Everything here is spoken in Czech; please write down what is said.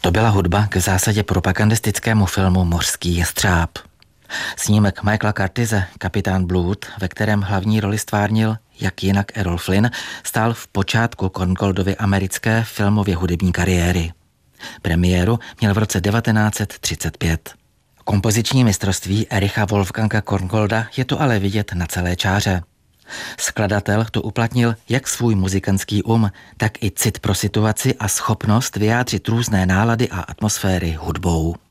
To byla hudba k v zásadě propagandistickému filmu Mořský jestřáb. Snímek Michaela Curtise, Kapitán Blood, ve kterém hlavní roli stvárnil, jak jinak Errol Flynn, stál v počátku Korngoldovy americké filmově hudební kariéry. Premiéru měl v roce 1935. Kompoziční mistrovství Ericha Wolfganga Korngolda je to ale vidět na celé čáře. Skladatel tu uplatnil jak svůj muzikantský tak i cit pro situaci a schopnost vyjádřit různé nálady a atmosféry hudbou.